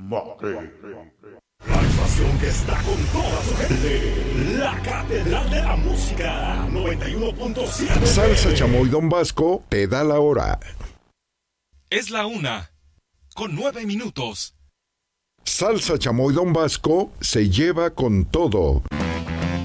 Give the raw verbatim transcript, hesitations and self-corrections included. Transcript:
La estación que está con toda su gente. La Catedral de la Música. noventa y uno punto siete. Salsa Chamoy Don Vasco te da la hora. Es la una, con nueve minutos. Salsa Chamoy Don Vasco se lleva con todo.